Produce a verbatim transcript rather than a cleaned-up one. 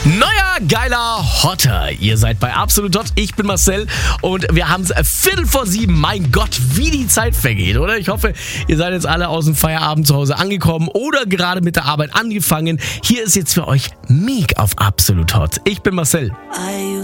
Neuer, geiler Hotter. Ihr seid bei Absolut Hot. Ich bin Marcel und wir haben es Viertel vor sieben. Mein Gott, wie die Zeit vergeht, oder? Ich hoffe, ihr seid jetzt alle aus dem Feierabend zu Hause angekommen oder gerade mit der Arbeit angefangen. Hier ist jetzt für euch Meek auf Absolut Hot. Ich bin Marcel.